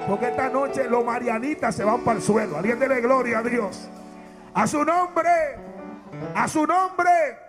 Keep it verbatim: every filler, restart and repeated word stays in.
Porque esta noche los marianitas se van para el suelo. Alguien dele gloria a Dios. A su nombre. A su nombre.